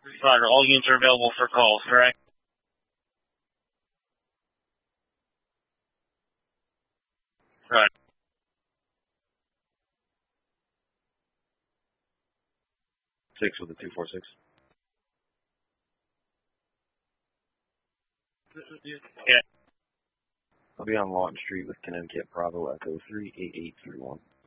Roger, all units are available for calls, correct? Right. 6 with a 246. Yeah. I'll be on Lawton Street with Connecticut Bravo Echo 38831.